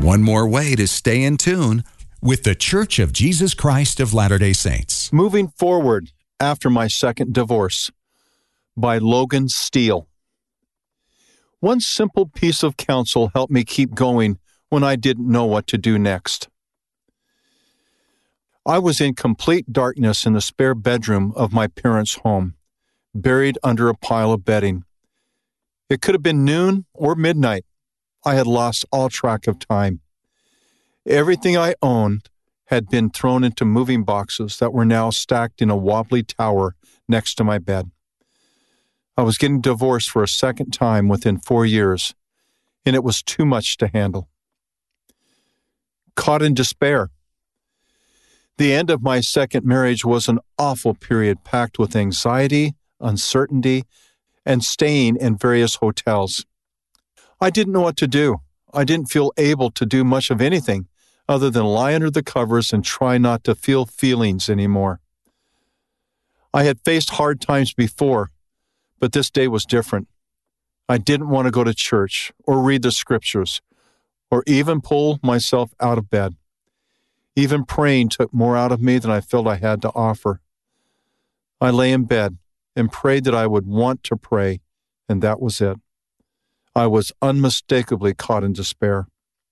one more way to stay in tune with the Church of Jesus Christ of Latter-day Saints. Moving Forward After My Second Divorce by Logan Steele. One simple piece of counsel helped me keep going when I didn't know what to do next. I was in complete darkness in the spare bedroom of my parents' home, buried under a pile of bedding. It could have been noon or midnight. I had lost all track of time. Everything I owned had been thrown into moving boxes that were now stacked in a wobbly tower next to my bed. I was getting divorced for a second time within 4 years, and it was too much to handle. Caught in despair. The end of my second marriage was an awful period packed with anxiety, uncertainty, and staying in various hotels. I didn't know what to do. I didn't feel able to do much of anything other than lie under the covers and try not to feel feelings anymore. I had faced hard times before, but this day was different. I didn't want to go to church or read the scriptures or even pull myself out of bed. Even praying took more out of me than I felt I had to offer. I lay in bed and prayed that I would want to pray, and that was it. I was unmistakably caught in despair.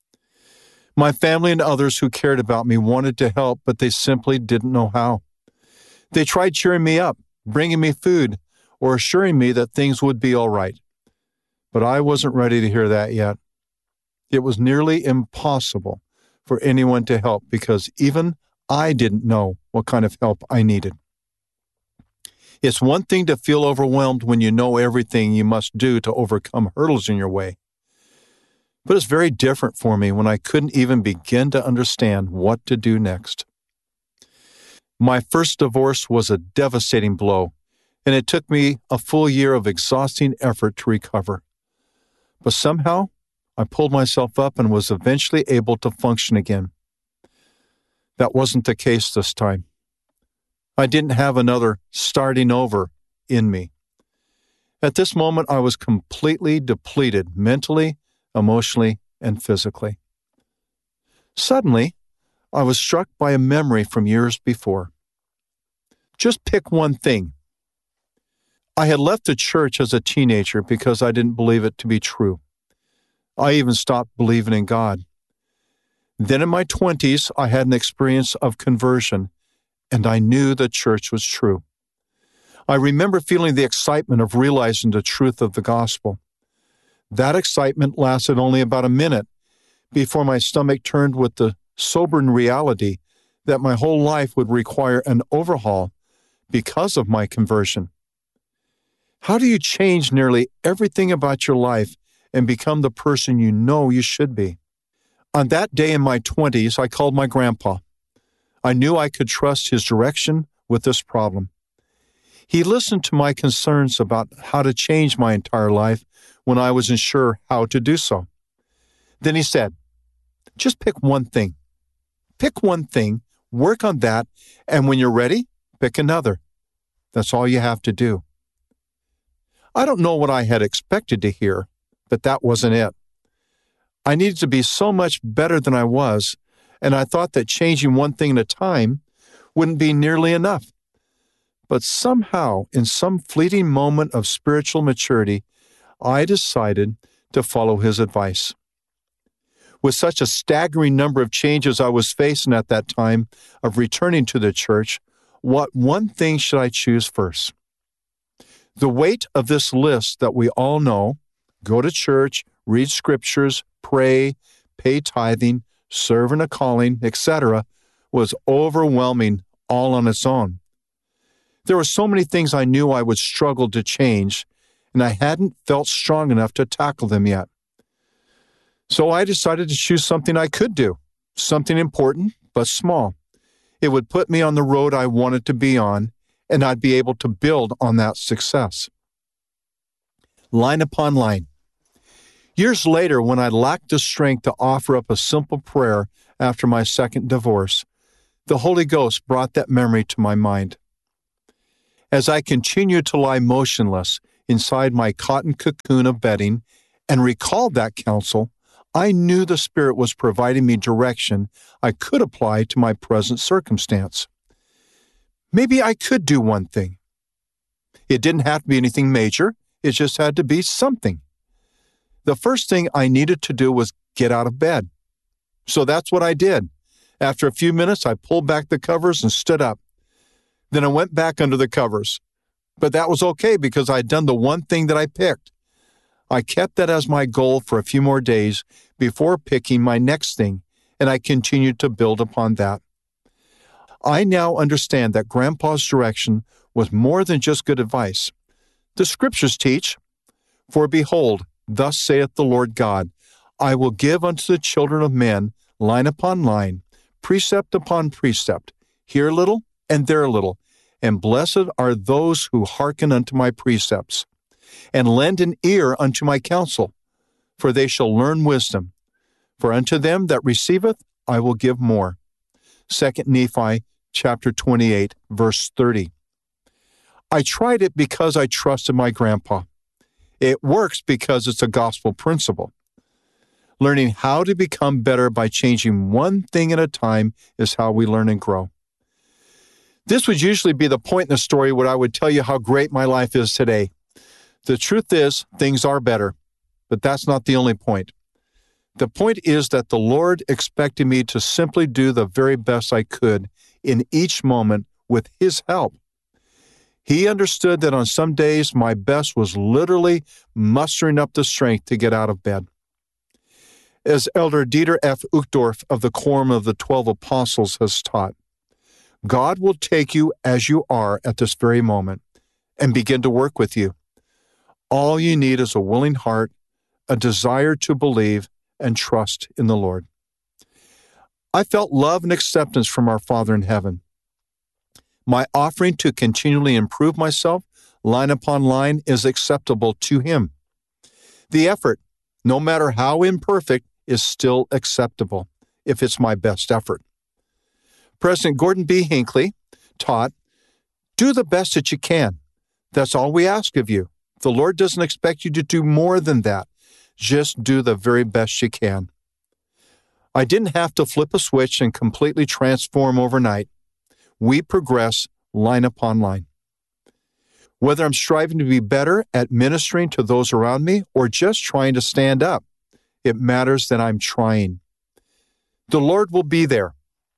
My family and others who cared about me wanted to help, but they simply didn't know how. They tried cheering me up, bringing me food, or assuring me that things would be all right. But I wasn't ready to hear that yet. It was nearly impossible for anyone to help because even I didn't know what kind of help I needed. It's one thing to feel overwhelmed when you know everything you must do to overcome hurdles in your way. But it's very different for me when I couldn't even begin to understand what to do next. My first divorce was a devastating blow, and it took me a full year of exhausting effort to recover. But somehow, I pulled myself up and was eventually able to function again. That wasn't the case this time. I didn't have another starting over in me. At this moment, I was completely depleted mentally, emotionally, and physically. Suddenly, I was struck by a memory from years before. Just pick one thing. I had left the church as a teenager because I didn't believe it to be true. I even stopped believing in God. Then in my 20s, I had an experience of conversion, and I knew the church was true. I remember feeling the excitement of realizing the truth of the gospel. That excitement lasted only about a minute before my stomach turned with the sobering reality that my whole life would require an overhaul because of my conversion. How do you change nearly everything about your life and become the person you know you should be? On that day in my 20s, I called my grandpa. I knew I could trust his direction with this problem. He listened to my concerns about how to change my entire life when I wasn't sure how to do so. Then he said, just pick one thing. Pick one thing, work on that, and when you're ready, pick another. That's all you have to do. I don't know what I had expected to hear, but that wasn't it. I needed to be so much better than I was, and I thought that changing one thing at a time wouldn't be nearly enough. But somehow, in some fleeting moment of spiritual maturity, I decided to follow his advice. With such a staggering number of changes I was facing at that time of returning to the church, what one thing should I choose first? The weight of this list that we all know, go to church, read scriptures, pray, pay tithing, serve in a calling, etc., was overwhelming all on its own. There were so many things I knew I would struggle to change, and I hadn't felt strong enough to tackle them yet. So I decided to choose something I could do, something important but small. It would put me on the road I wanted to be on, and I'd be able to build on that success. Line upon line. Years later, when I lacked the strength to offer up a simple prayer after my second divorce, the Holy Ghost brought that memory to my mind. As I continued to lie motionless inside my cotton cocoon of bedding and recalled that counsel, I knew the Spirit was providing me direction I could apply to my present circumstance. Maybe I could do one thing. It didn't have to be anything major. It just had to be something. The first thing I needed to do was get out of bed. So that's what I did. After a few minutes, I pulled back the covers and stood up. Then I went back under the covers. But that was okay because I'd done the one thing that I picked. I kept that as my goal for a few more days before picking my next thing, and I continued to build upon that. I now understand that Grandpa's direction was more than just good advice. The Scriptures teach, "For behold, thus saith the Lord God, I will give unto the children of men, line upon line, precept upon precept, here a little and there a little, and blessed are those who hearken unto my precepts, and lend an ear unto my counsel, for they shall learn wisdom. For unto them that receiveth I will give more." 2 Nephi chapter 28, verse 30. I tried it because I trusted my grandpa. It works because it's a gospel principle. Learning how to become better by changing one thing at a time is how we learn and grow. This would usually be the point in the story where I would tell you how great my life is today. The truth is, things are better, but that's not the only point. The point is that the Lord expected me to simply do the very best I could in each moment with His help. He understood that on some days my best was literally mustering up the strength to get out of bed. As Elder Dieter F. Uchtdorf of the Quorum of the 12 Apostles has taught, God will take you as you are at this very moment and begin to work with you. All you need is a willing heart, a desire to believe, and trust in the Lord. I felt love and acceptance from our Father in heaven. My offering to continually improve myself, line upon line, is acceptable to Him. The effort, no matter how imperfect, is still acceptable if it's my best effort. President Gordon B. Hinckley taught, "Do the best that you can. That's all we ask of you. The Lord doesn't expect you to do more than that. Just do the very best you can." I didn't have to flip a switch and completely transform overnight. We progress line upon line. Whether I'm striving to be better at ministering to those around me or just trying to stand up, it matters that I'm trying. The Lord will be there.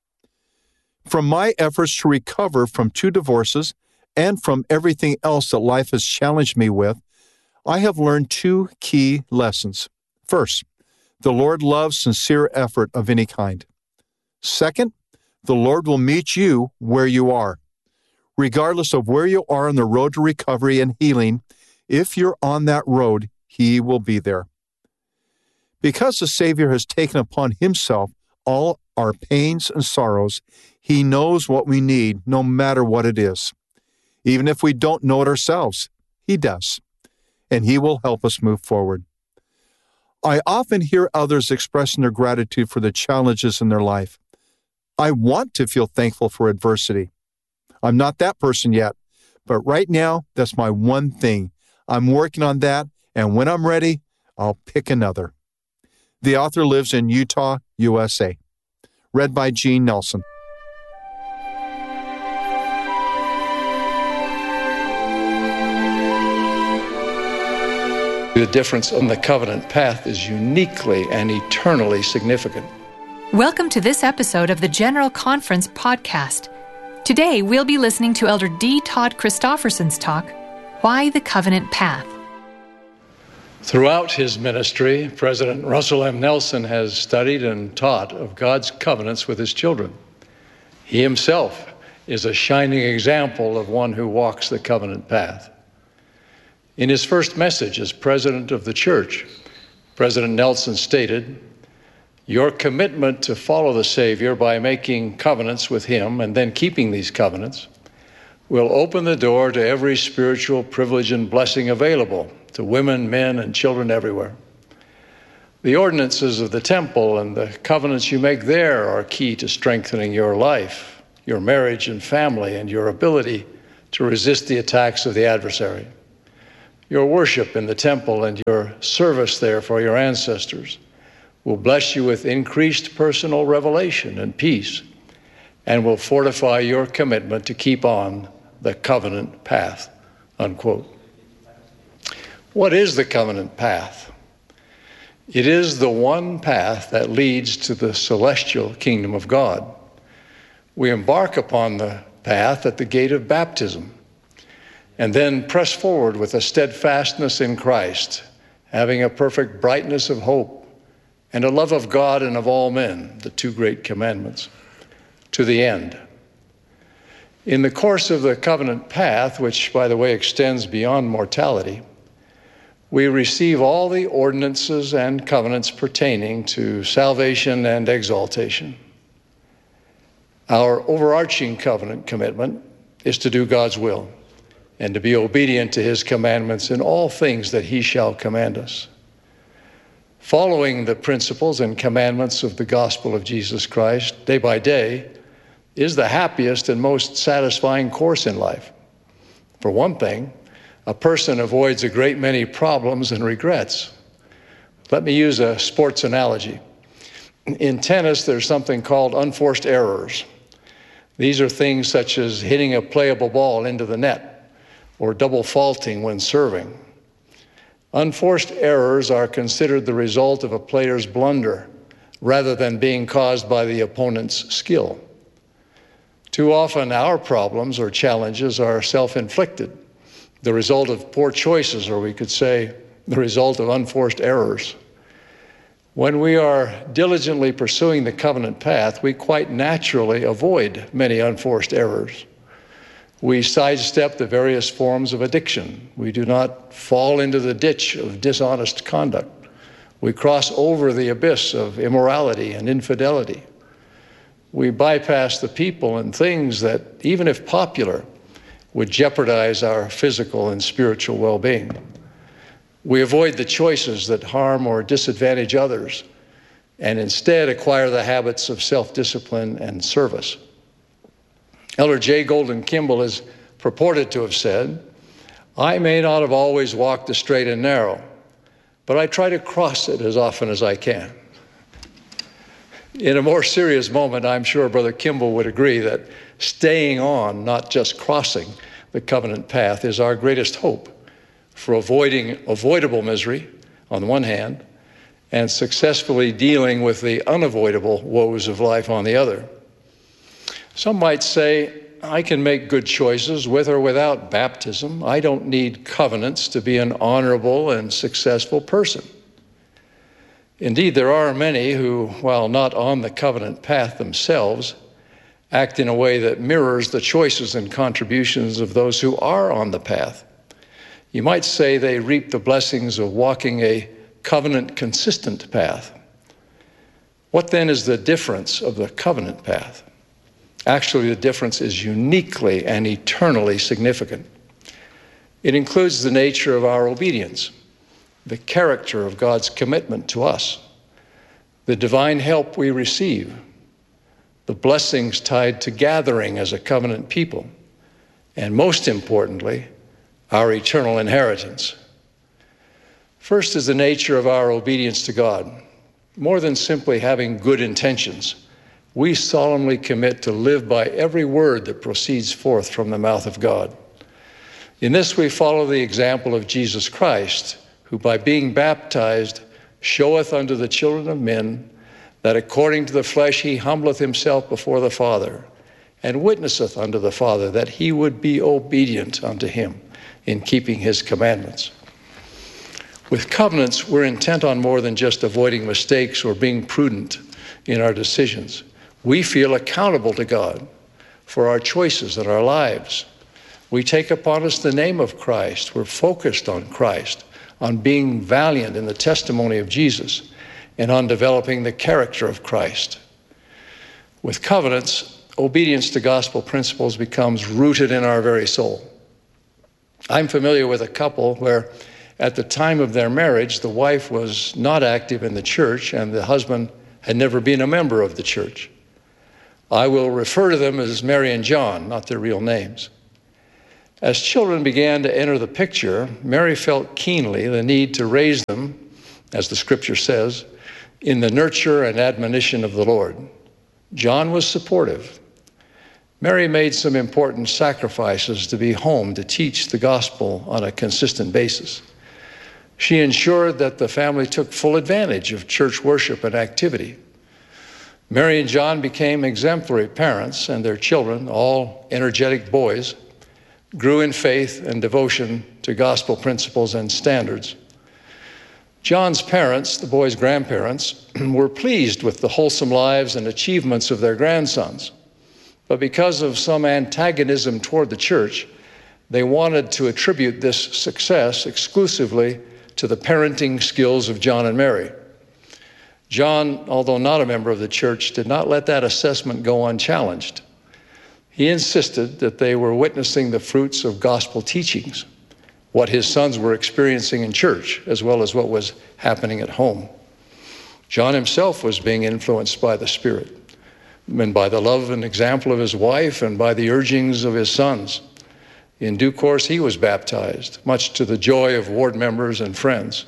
From my efforts to recover from 2 divorces and from everything else that life has challenged me with, I have learned 2 key lessons. First, the Lord loves sincere effort of any kind. Second, the Lord will meet you where you are. Regardless of where you are on the road to recovery and healing, if you're on that road, He will be there. Because the Savior has taken upon Himself all our pains and sorrows, He knows what we need no matter what it is. Even if we don't know it ourselves, He does, and He will help us move forward. I often hear others expressing their gratitude for the challenges in their life. I want to feel thankful for adversity. I'm not that person yet, but right now, that's my one thing. I'm working on that, and when I'm ready, I'll pick another. The author lives in Utah, USA. Read by Gene Nelson. The difference on the covenant path is uniquely and eternally significant. Welcome to this episode of the General Conference podcast. Today, we'll be listening to Elder D. Todd Christofferson's talk, Why the Covenant Path? Throughout his ministry, President Russell M. Nelson has studied and taught of God's covenants with His children. He himself is a shining example of one who walks the covenant path. In his first message as president of the church, President Nelson stated, "Your commitment to follow the Savior by making covenants with Him and then keeping these covenants will open the door to every spiritual privilege and blessing available to women, men, and children everywhere. The ordinances of the temple and the covenants you make there are key to strengthening your life, your marriage and family, and your ability to resist the attacks of the adversary. Your worship in the temple and your service there for your ancestors will bless you with increased personal revelation and peace, and will fortify your commitment to keep on the covenant path," unquote. What is the covenant path? It is the one path that leads to the celestial kingdom of God. We embark upon the path at the gate of baptism, and then press forward with a steadfastness in Christ, having a perfect brightness of hope and a love of God and of all men, the two great commandments, to the end. In the course of the covenant path, which, by the way, extends beyond mortality, we receive all the ordinances and covenants pertaining to salvation and exaltation. Our overarching covenant commitment is to do God's will and to be obedient to his commandments in all things that he shall command us. Following the principles and commandments of the gospel of Jesus Christ day by day is the happiest and most satisfying course in life. For one thing, a person avoids a great many problems and regrets. Let me use a sports analogy. In tennis, there's something called unforced errors. These are things such as hitting a playable ball into the net or double faulting when serving. Unforced errors are considered the result of a player's blunder rather than being caused by the opponent's skill. Too often, our problems or challenges are self-inflicted, the result of poor choices, or we could say the result of unforced errors. When we are diligently pursuing the covenant path, we quite naturally avoid many unforced errors. We sidestep the various forms of addiction. We do not fall into the ditch of dishonest conduct. We cross over the abyss of immorality and infidelity. We bypass the people and things that, even if popular, would jeopardize our physical and spiritual well-being. We avoid the choices that harm or disadvantage others and instead acquire the habits of self-discipline and service. Elder J. Golden Kimball is purported to have said, "I may not have always walked the straight and narrow, but I try to cross it as often as I can." In a more serious moment, I'm sure Brother Kimball would agree that staying on, not just crossing the covenant path, is our greatest hope for avoiding avoidable misery on the one hand and successfully dealing with the unavoidable woes of life on the other. Some might say, I can make good choices with or without baptism. I don't need covenants to be an honorable and successful person. Indeed, there are many who, while not on the covenant path themselves, act in a way that mirrors the choices and contributions of those who are on the path. You might say they reap the blessings of walking a covenant-consistent path. What then is the difference of the covenant path? Actually, the difference is uniquely and eternally significant. It includes the nature of our obedience, the character of God's commitment to us, the divine help we receive, the blessings tied to gathering as a covenant people, and most importantly, our eternal inheritance. First is the nature of our obedience to God. More than simply having good intentions, we solemnly commit to live by every word that proceeds forth from the mouth of God. In this, we follow the example of Jesus Christ, who by being baptized showeth unto the children of men that according to the flesh he humbleth himself before the Father, and witnesseth unto the Father that he would be obedient unto him in keeping his commandments. With covenants, we're intent on more than just avoiding mistakes or being prudent in our decisions. We feel accountable to God for our choices and our lives. We take upon us the name of Christ. We're focused on Christ, on being valiant in the testimony of Jesus, and on developing the character of Christ. With covenants, obedience to gospel principles becomes rooted in our very soul. I'm familiar with a couple where at the time of their marriage, the wife was not active in the church and the husband had never been a member of the church. I will refer to them as Mary and John, not their real names. As children began to enter the picture, Mary felt keenly the need to raise them, as the scripture says, in the nurture and admonition of the Lord. John was supportive. Mary made some important sacrifices to be home to teach the gospel on a consistent basis. She ensured that the family took full advantage of church worship and activity. Mary and John became exemplary parents, and their children, all energetic boys, grew in faith and devotion to gospel principles and standards. John's parents, the boys' grandparents, were pleased with the wholesome lives and achievements of their grandsons. But because of some antagonism toward the church, they wanted to attribute this success exclusively to the parenting skills of John and Mary. John, although not a member of the church, did not let that assessment go unchallenged. He insisted that they were witnessing the fruits of gospel teachings, what his sons were experiencing in church, as well as what was happening at home. John himself was being influenced by the Spirit, and by the love and example of his wife, and by the urgings of his sons. In due course, he was baptized, much to the joy of ward members and friends.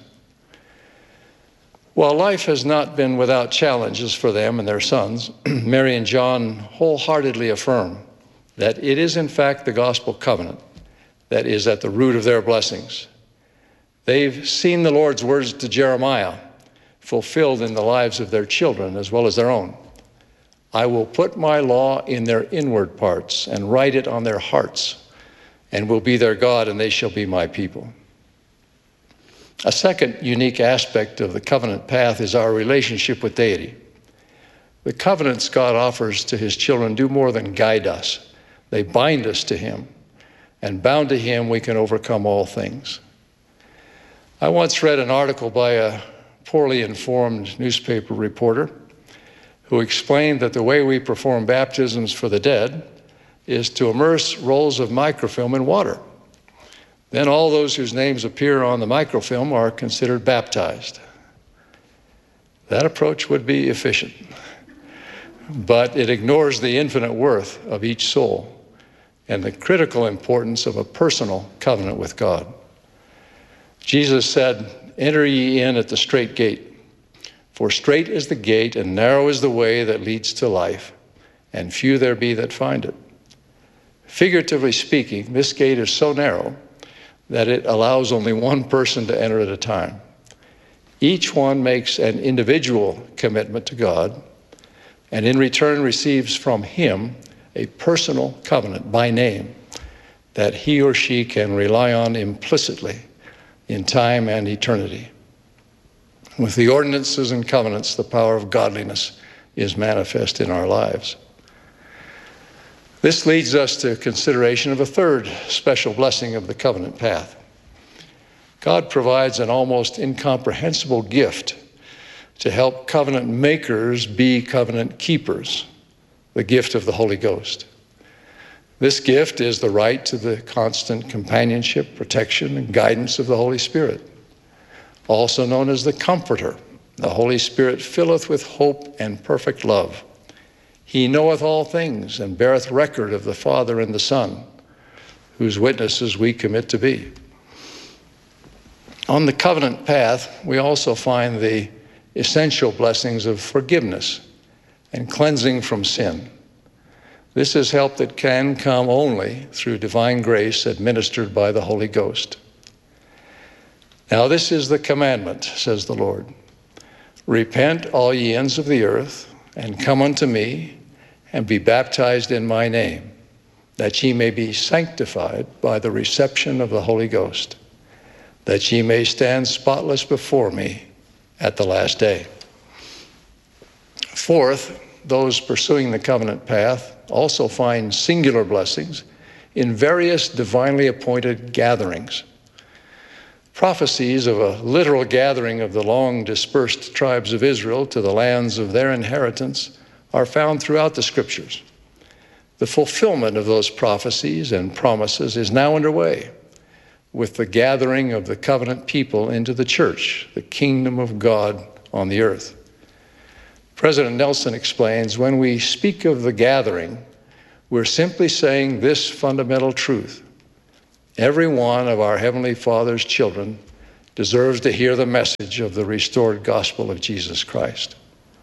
While life has not been without challenges for them and their sons, Mary and John wholeheartedly affirm that it is in fact the gospel covenant that is at the root of their blessings. They've seen the Lord's words to Jeremiah fulfilled in the lives of their children as well as their own. I will put my law in their inward parts and write it on their hearts, and will be their God, and they shall be my people. A second unique aspect of the covenant path is our relationship with deity. The covenants God offers to his children do more than guide us. They bind us to him, and bound to him we can overcome all things. I once read an article by a poorly informed newspaper reporter who explained that the way we perform baptisms for the dead is to immerse rolls of microfilm in water. Then all those whose names appear on the microfilm are considered baptized. That approach would be efficient, but it ignores the infinite worth of each soul and the critical importance of a personal covenant with God. Jesus said, "Enter ye in at the strait gate, for strait is the gate and narrow is the way that leads to life, and few there be that find it." Figuratively speaking, this gate is so narrow that it allows only one person to enter at a time. Each one makes an individual commitment to God, and in return receives from him a personal covenant by name that he or she can rely on implicitly in time and eternity. With the ordinances and covenants, the power of godliness is manifest in our lives. This leads us to consideration of a third special blessing of the covenant path. God provides an almost incomprehensible gift to help covenant makers be covenant keepers, the gift of the Holy Ghost. This gift is the right to the constant companionship, protection, and guidance of the Holy Spirit, also known as the Comforter. The Holy Spirit filleth with hope and perfect love. He knoweth all things, and beareth record of the Father and the Son, whose witnesses we commit to be. On the covenant path, we also find the essential blessings of forgiveness and cleansing from sin. This is help that can come only through divine grace administered by the Holy Ghost. Now this is the commandment, says the Lord. Repent, all ye ends of the earth, and come unto me, and be baptized in my name, that ye may be sanctified by the reception of the Holy Ghost, that ye may stand spotless before me at the last day. Fourth, those pursuing the covenant path also find singular blessings in various divinely appointed gatherings. Prophecies of a literal gathering of the long dispersed tribes of Israel to the lands of their inheritance are found throughout the Scriptures. The fulfillment of those prophecies and promises is now underway with the gathering of the covenant people into the church, the kingdom of God on the earth. President Nelson explains, when we speak of the gathering, we're simply saying this fundamental truth. Every one of our Heavenly Father's children deserves to hear the message of the restored gospel of Jesus Christ.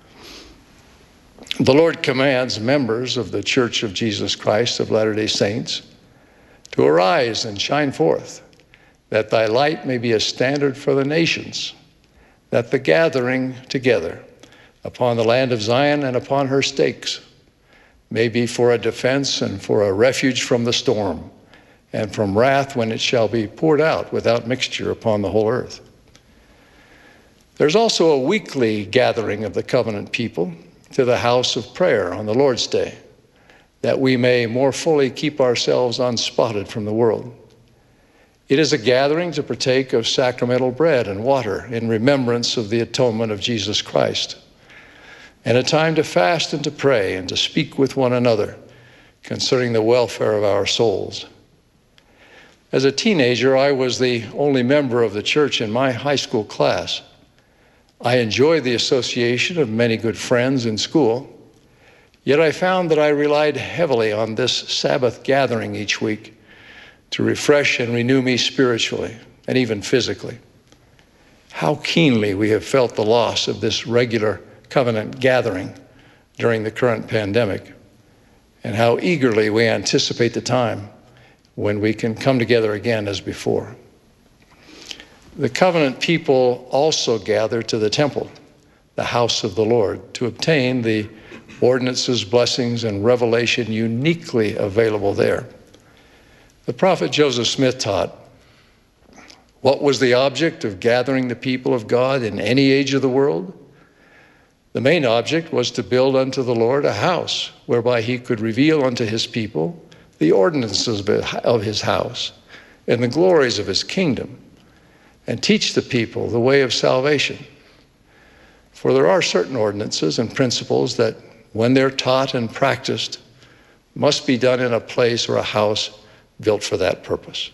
The Lord commands members of the Church of Jesus Christ of Latter-day Saints to arise and shine forth, that thy light may be a standard for the nations, that the gathering together upon the land of Zion and upon her stakes may be for a defense and for a refuge from the storm, and from wrath when it shall be poured out without mixture upon the whole earth. There's also a weekly gathering of the covenant people to the house of prayer on the Lord's Day, that we may more fully keep ourselves unspotted from the world. It is a gathering to partake of sacramental bread and water in remembrance of the atonement of Jesus Christ, and a time to fast and to pray and to speak with one another concerning the welfare of our souls. As a teenager, I was the only member of the church in my high school class. I enjoyed the association of many good friends in school, yet I found that I relied heavily on this Sabbath gathering each week to refresh and renew me spiritually and even physically. How keenly we have felt the loss of this regular covenant gathering during the current pandemic, and how eagerly we anticipate the time when we can come together again as before. The covenant people also gather to the temple, the house of the Lord, to obtain the ordinances, blessings, and revelation uniquely available there. The prophet Joseph Smith taught, what was the object of gathering the people of God in any age of the world? The main object was to build unto the Lord a house whereby he could reveal unto his people the ordinances of his house and the glories of his kingdom, and teach the people the way of salvation. For there are certain ordinances and principles that, when they're taught and practiced, must be done in a place or a house built for that purpose.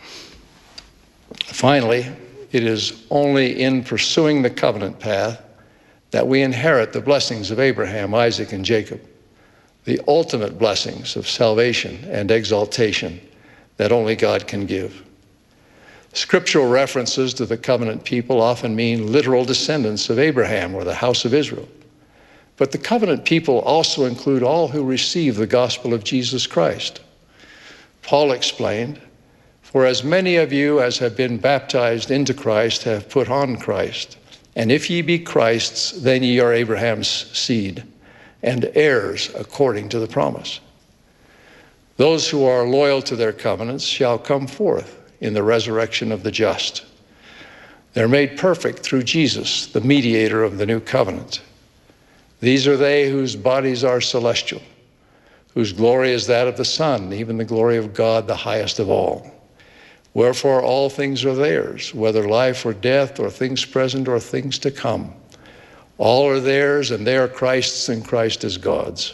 Finally, it is only in pursuing the covenant path that we inherit the blessings of Abraham, Isaac, and Jacob, the ultimate blessings of salvation and exaltation that only God can give. Scriptural references to the covenant people often mean literal descendants of Abraham or the house of Israel. But the covenant people also include all who receive the gospel of Jesus Christ. Paul explained, for as many of you as have been baptized into Christ have put on Christ. And if ye be Christ's, then ye are Abraham's seed, and heirs according to the promise. Those who are loyal to their covenants shall come forth in the resurrection of the just. They're made perfect through Jesus, the mediator of the new covenant. These are they whose bodies are celestial, whose glory is that of the Son, even the glory of God, the highest of all. Wherefore all things are theirs, whether life or death, or things present or things to come. All are theirs, and they are Christ's, and Christ is God's.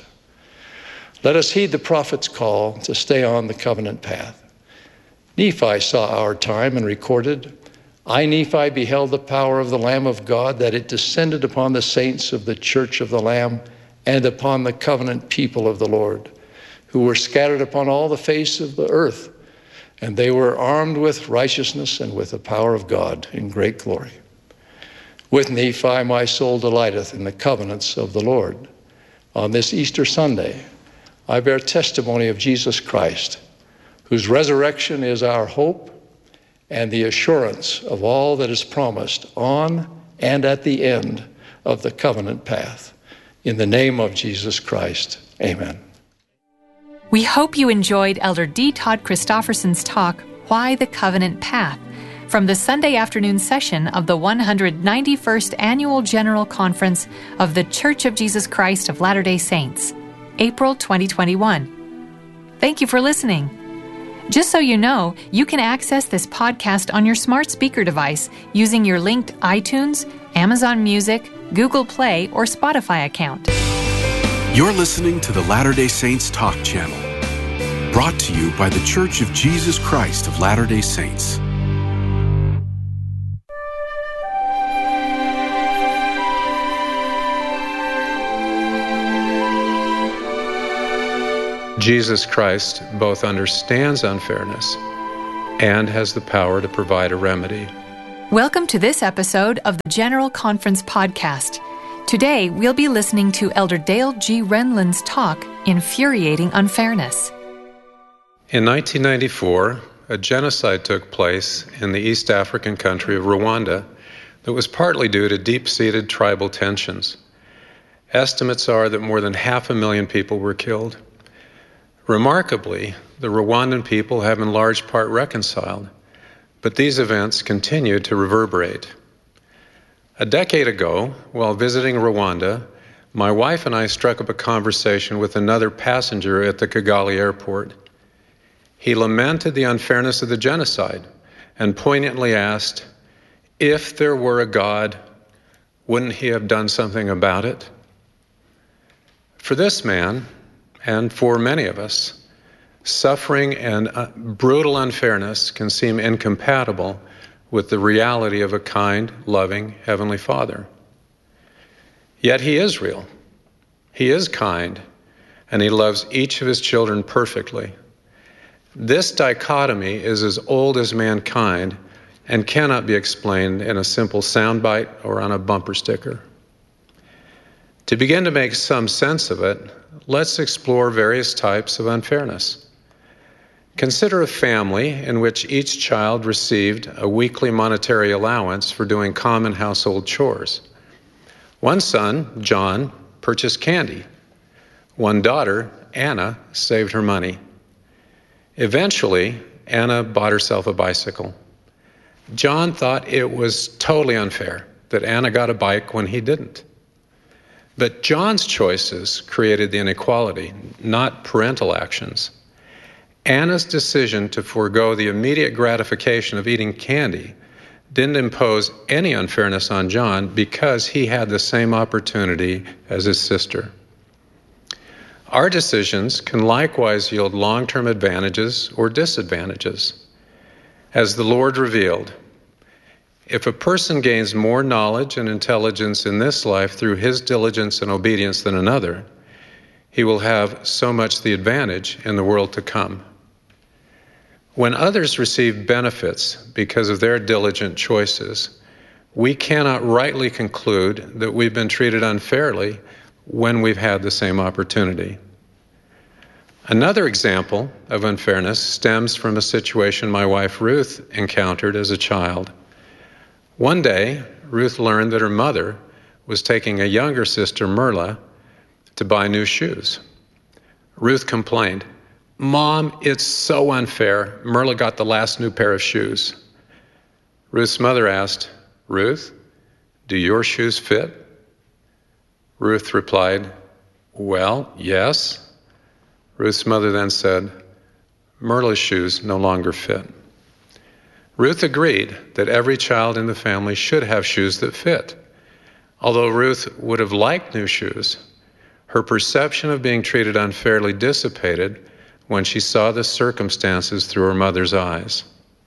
Let us heed the prophet's call to stay on the covenant path. Nephi saw our time and recorded, I, Nephi, beheld the power of the Lamb of God, that it descended upon the saints of the church of the Lamb and upon the covenant people of the Lord, who were scattered upon all the face of the earth, and they were armed with righteousness and with the power of God in great glory. With Nephi my soul delighteth in the covenants of the Lord. On this Easter Sunday, I bear testimony of Jesus Christ, whose resurrection is our hope and the assurance of all that is promised on and at the end of the covenant path. In the name of Jesus Christ, amen. We hope you enjoyed Elder D. Todd Christofferson's talk, Why the Covenant Path, from the Sunday afternoon session of the 191st Annual General Conference of the Church of Jesus Christ of Latter-day Saints, April 2021. Thank you for listening. Just so you know, you can access this podcast on your smart speaker device using your linked iTunes, Amazon Music, Google Play, or Spotify account. You're listening to the Latter-day Saints Talk Channel, brought to you by the Church of Jesus Christ of Latter-day Saints. Jesus Christ both understands unfairness and has the power to provide a remedy. Welcome to this episode of the General Conference Podcast. Today, we'll be listening to Elder Dale G. Renlund's talk, Infuriating Unfairness. In 1994, a genocide took place in the East African country of Rwanda that was partly due to deep-seated tribal tensions. Estimates are that more than 500,000 people were killed. Remarkably, the Rwandan people have in large part reconciled, but these events continue to reverberate. A decade ago, while visiting Rwanda, my wife and I struck up a conversation with another passenger at the Kigali airport. He lamented the unfairness of the genocide and poignantly asked, if there were a God, wouldn't he have done something about it? For this man, and for many of us, suffering and brutal unfairness can seem incompatible with the reality of a kind, loving Heavenly Father. Yet he is real. He is kind, and he loves each of his children perfectly. This dichotomy is as old as mankind and cannot be explained in a simple soundbite or on a bumper sticker. To begin to make some sense of it, let's explore various types of unfairness. Consider a family in which each child received a weekly monetary allowance for doing common household chores. One son, John, purchased candy. One daughter, Anna, saved her money. Eventually, Anna bought herself a bicycle. John thought it was totally unfair that Anna got a bike when he didn't. But John's choices created the inequality, not parental actions. Anna's decision to forego the immediate gratification of eating candy didn't impose any unfairness on John because he had the same opportunity as his sister. Our decisions can likewise yield long-term advantages or disadvantages. As the Lord revealed, if a person gains more knowledge and intelligence in this life through his diligence and obedience than another, he will have so much the advantage in the world to come. When others receive benefits because of their diligent choices, we cannot rightly conclude that we've been treated unfairly when we've had the same opportunity. Another example of unfairness stems from a situation my wife Ruth encountered as a child. One day, Ruth learned that her mother was taking a younger sister, Merla, to buy new shoes. Ruth complained, "Mom, it's so unfair. Merla got the last new pair of shoes." Ruth's mother asked, "Ruth, do your shoes fit?" Ruth replied, "Well, yes." Ruth's mother then said, "Merla's shoes no longer fit." Ruth agreed that every child in the family should have shoes that fit. Although Ruth would have liked new shoes, her perception of being treated unfairly dissipated when she saw the circumstances through her mother's eyes.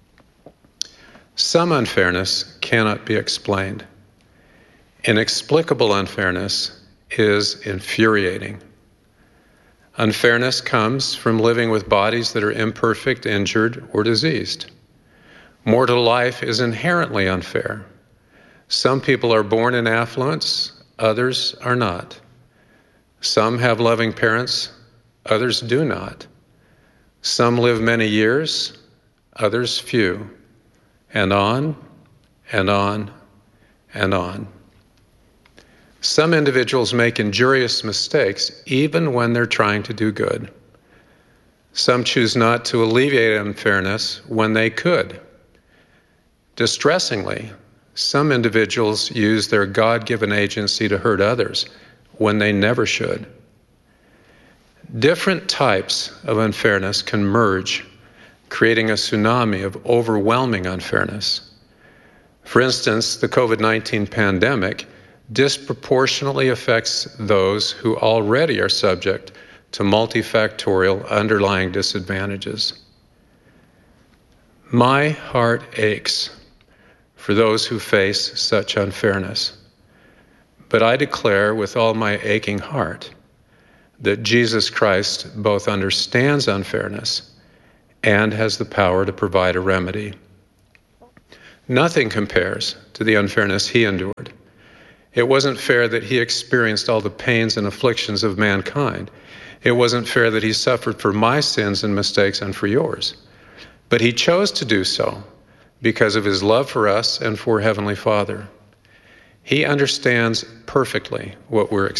Some unfairness cannot be explained. Inexplicable unfairness is infuriating. Unfairness comes from living with bodies that are imperfect, injured, or diseased. Mortal life is inherently unfair. Some people are born in affluence, others are not. Some have loving parents, others do not. Some live many years, others few, and on and on and on. Some individuals make injurious mistakes even when they're trying to do good. Some choose not to alleviate unfairness when they could. Distressingly, some individuals use their God-given agency to hurt others when they never should. Different types of unfairness can merge, creating a tsunami of overwhelming unfairness. For instance, the COVID-19 pandemic disproportionately affects those who already are subject to multifactorial underlying disadvantages. My heart aches for those who face such unfairness, but I declare with all my aching heart that Jesus Christ both understands unfairness and has the power to provide a remedy. Nothing compares to the unfairness he endured. It wasn't fair that he experienced all the pains and afflictions of mankind. It wasn't fair that he suffered for my sins and mistakes and for yours. But he chose to do so because of his love for us and for Heavenly Father. He understands perfectly what we're